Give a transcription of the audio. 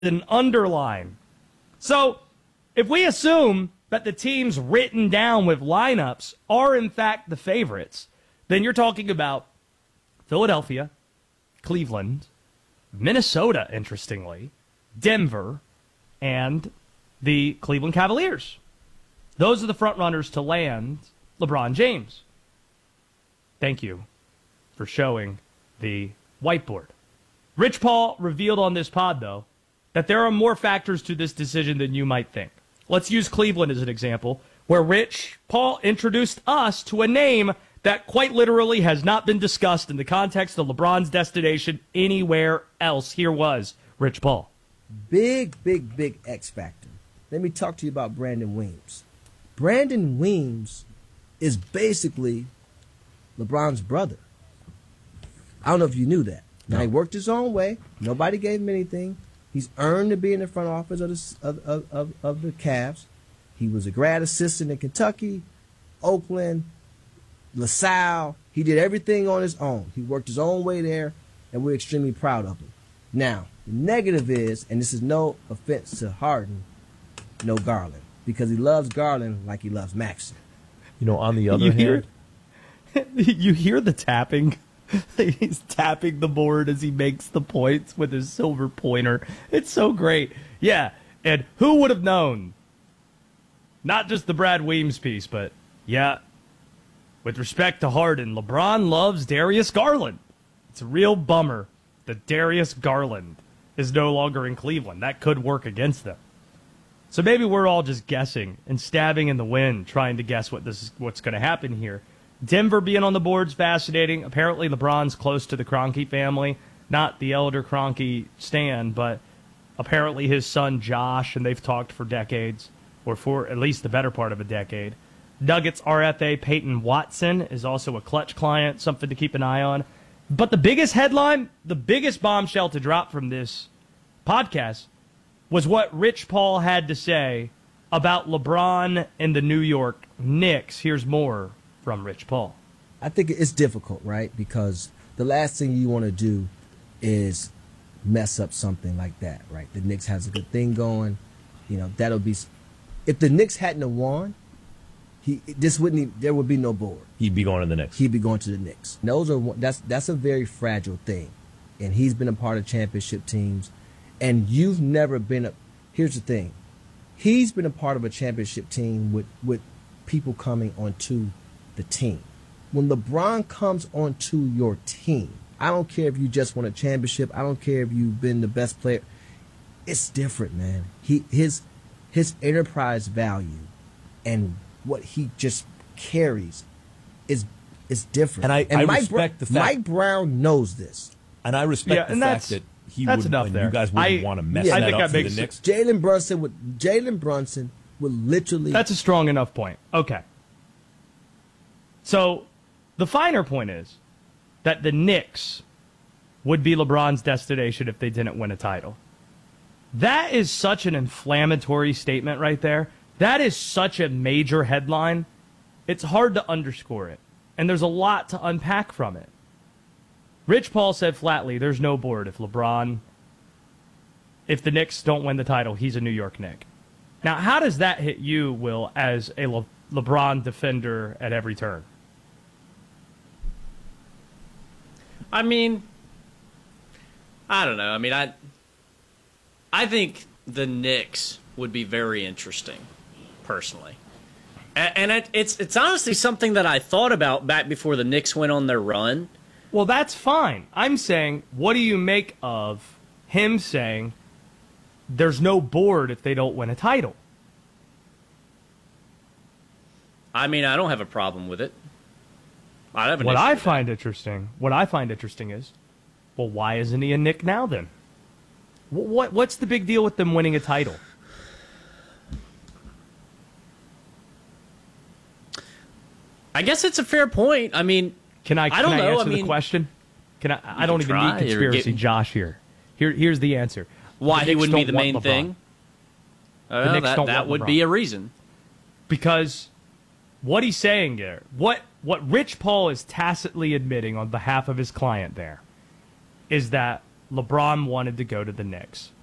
an underline. So if we assume that the teams written down with lineups are in fact the favorites, then you're talking about Philadelphia, Cleveland, Minnesota, interestingly, Denver, and the Cleveland Cavaliers. Those are the front runners to land LeBron James. Thank you for showing the whiteboard. Rich Paul revealed on this pod, though, that there are more factors to this decision than you might think. Let's use Cleveland as an example, where Rich Paul introduced us to a name that quite literally has not been discussed in the context of LeBron's destination anywhere else. Here was Rich Paul. Big X factor. Let me talk to you about Brandon Weems. Brandon Weems is basically LeBron's brother. I don't know if you knew that. Now, he worked his own way. Nobody gave him anything. He's earned to be in the front office of the Cavs. He was a grad assistant in Kentucky, Oakland, LaSalle. He did everything on his own. He worked his own way there, and we're extremely proud of him. Now, the negative is, and this is no offense to Harden, no Garland, because he loves Garland like he loves Maxey. You know, on the other hand, you hear the tapping. He's tapping the board as he makes the points with his silver pointer. It's so great. Yeah, and who would have known? Not just the Brad Weems piece, but, yeah, with respect to Harden, LeBron loves Darius Garland. It's a real bummer that Darius Garland is no longer in Cleveland. That could work against them. So maybe we're all just guessing and stabbing in the wind, trying to guess what's going to happen here. Denver being on the board's fascinating. Apparently LeBron's close to the Kroenke family. Not the elder Kroenke Stan, but apparently his son Josh, and they've talked for decades, or for at least the better part of a decade. Nuggets RFA Peyton Watson is also a Clutch client, something to keep an eye on. But the biggest headline, the biggest bombshell to drop from this podcast was what Rich Paul had to say about LeBron and the New York Knicks. Here's more from Rich Paul. I think it's difficult, right? Because the last thing you want to do is mess up something like that, right? The Knicks has a good thing going. You know, that'll be... If the Knicks hadn't have won, there would be no board. He'd be going to the Knicks. He'd be going to the Knicks. That's a very fragile thing. And he's been a part of championship teams. And you've never been here's the thing. He's been a part of a championship team with people coming onto the team. When LeBron comes onto your team, I don't care if you just won a championship. I don't care if you've been the best player. It's different, man. His enterprise value and what he just carries is different. And I respect the fact Mike Brown knows this. And I respect the fact that he would, enough and there. you guys wouldn't want to mess that up for the Knicks. Jalen Brunson would literally... That's a strong enough point. Okay. So the finer point is that the Knicks would be LeBron's destination if they didn't win a title. That is such an inflammatory statement right there. That is such a major headline. It's hard to underscore it. And there's a lot to unpack from it. Rich Paul said flatly, there's no board if the Knicks don't win the title, he's a New York Knick. Now, how does that hit you, Will, as a LeBron defender at every turn? I mean, I don't know. I mean, I think the Knicks would be very interesting, personally. And it's honestly something that I thought about back before the Knicks went on their run. Well, that's fine. I'm saying, what do you make of him saying there's no board if they don't win a title? I mean, I don't have a problem with it. What I find interesting is, well, why isn't he a Knick now then? What's the big deal with them winning a title? I guess it's a fair point. I mean, Can I answer the question? I don't even need conspiracy Josh here. Here's the answer. Why he wouldn't be the main thing? That would be a reason. Because what he's saying there, what Rich Paul is tacitly admitting on behalf of his client there, is that LeBron wanted to go to the Knicks.